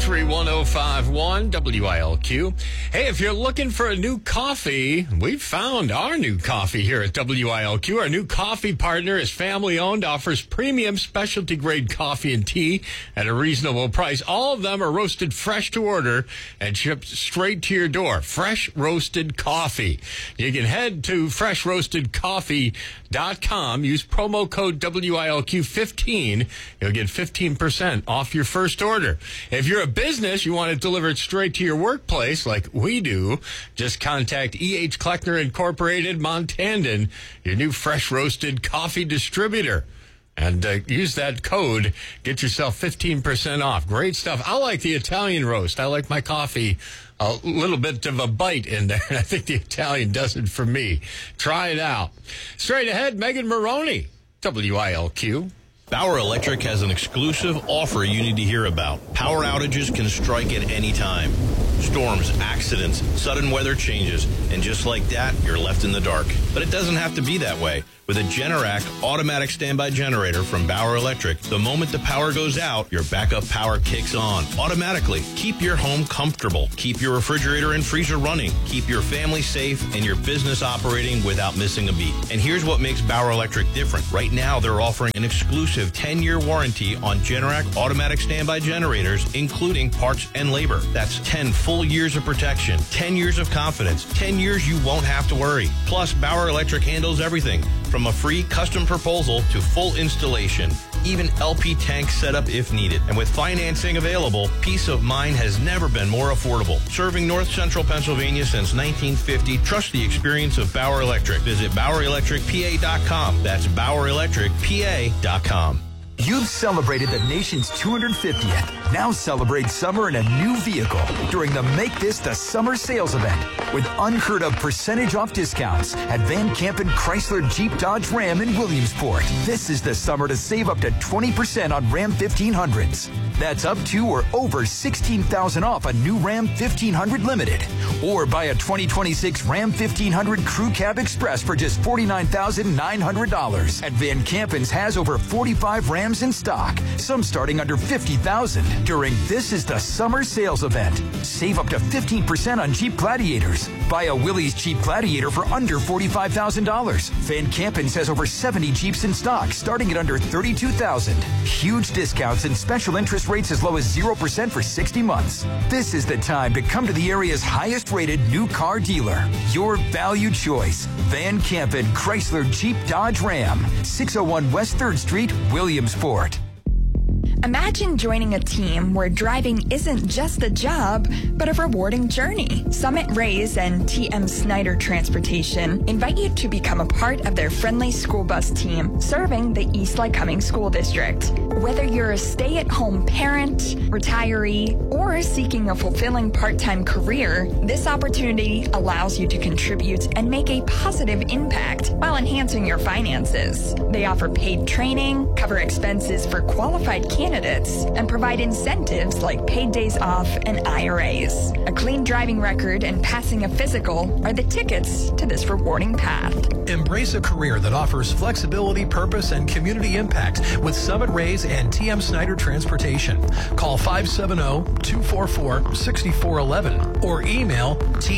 Country 105.1 WILQ. Hey, if you're looking for a new coffee, we've found our new coffee here at WILQ. Our new coffee partner is family-owned, offers premium specialty-grade coffee and tea at a reasonable price. All of them are roasted fresh to order and shipped straight to your door. Fresh roasted coffee. You can head to freshroastedcoffee.com. Use promo code WILQ15. You'll get 15% off your first order. If you're a business, you want it delivered straight to your workplace like we do, just contact E.H. Kleckner Incorporated, Montandon, your new fresh roasted coffee distributor. And use that code. Get yourself 15% off. Great stuff. I like the Italian roast. I like my coffee a little bit of a bite in there. And I think the Italian does it for me. Try it out. Straight ahead, Megan Maroney, WILQ. Bauer Electric has an exclusive offer you need to hear about. Power outages can strike at any time. Storms, accidents, sudden weather changes, and just like that, you're left in the dark. But it doesn't have to be that way. With a Generac automatic standby generator from Bauer Electric, the moment the power goes out, your backup power kicks on automatically. Keep your home comfortable. Keep your refrigerator and freezer running. Keep your family safe and your business operating without missing a beat. And here's what makes Bauer Electric different. Right now, they're offering an exclusive 10-year warranty on Generac automatic standby generators, including parts and labor. That's 10 full years of protection, 10 years of confidence, 10 years you won't have to worry. Plus, Bauer Electric handles everything from a free custom proposal to full installation, even LP tank setup if needed. And with financing available, peace of mind has never been more affordable. Serving North Central Pennsylvania since 1950, trust the experience of Bauer Electric. Visit BauerElectricPA.com. That's BauerElectricPA.com. You've celebrated the nation's 250th. Now celebrate summer in a new vehicle during the Make This the Summer sales event with unheard of percentage off discounts at Van Campen Chrysler Jeep Dodge Ram in Williamsport. This is the summer to save up to 20% on Ram 1500s. That's up to or over $16,000 off a new Ram 1500 Limited. Or buy a 2026 Ram 1500 Crew Cab Express for just $49,900. At Van Campen's has over 45 Rams in stock, some starting under $50,000 during This is the Summer sales event. Save up to 15% on Jeep Gladiators. Buy a Willys Jeep Gladiator for under $45,000. Van Campen's has over 70 Jeeps in stock, starting at under $32,000. Huge discounts and special interest rates as low as 0% for 60 months. This is the time to come to the area's highest rated new car dealer. Your valued choice. Van Campen Chrysler Jeep Dodge Ram. 601 West 3rd Street, Williamsport. Imagine joining a team where driving isn't just a job, but a rewarding journey. Summit Rays and TM Snyder Transportation invite you to become a part of their friendly school bus team serving the East Lycoming School District. Whether you're a stay-at-home parent, retiree, or seeking a fulfilling part-time career, this opportunity allows you to contribute and make a positive impact while enhancing your finances. They offer paid training, cover expenses for qualified candidates, and provide incentives like paid days off and IRAs. A clean driving record and passing a physical are the tickets to this rewarding path. Embrace a career that offers flexibility, purpose, and community impact with Summit Rays and TM Snyder Transportation. Call 570-244-6411 or email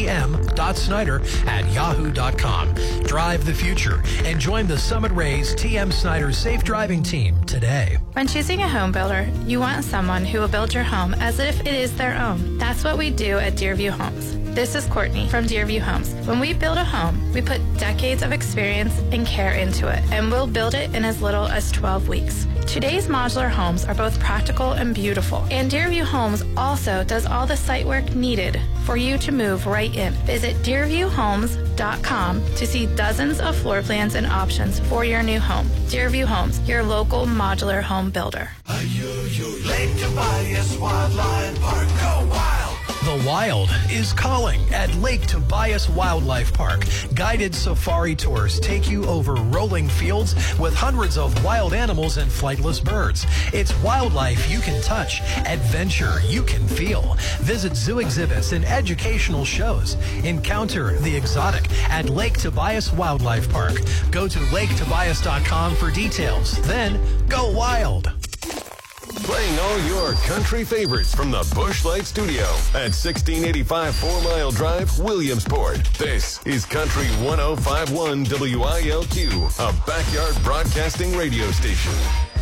tm.snyder@yahoo.com. Drive the future and join the Summit Rays TM Snyder Safe Driving Team today. When choosing a home builder, you want someone who will build your home as if it is their own. That's what we do at Deerview Homes. This is Courtney from Deerview Homes. When we build a home, we put decades of experience and care into it, and we'll build it in as little as 12 weeks. Today's modular homes are both practical and beautiful, and Deerview Homes also does all the site work needed for you to move right in. Visit DeerviewHomes.com to see dozens of floor plans and options for your new home. Deerview Homes, your local modular home builder. Lake Tobias Wildlife Park, go wild! The Wild is calling at Lake Tobias Wildlife Park. Guided safari tours take you over rolling fields with hundreds of wild animals and flightless birds. It's wildlife you can touch, adventure you can feel. Visit zoo exhibits and educational shows. Encounter the exotic at Lake Tobias Wildlife Park. Go to laketobias.com for details. Then go wild. Playing all your country favorites from the Busch Light Studio at 1685 4 Mile Drive, Williamsport. This is Country 105.1 WILQ, a backyard broadcasting radio station.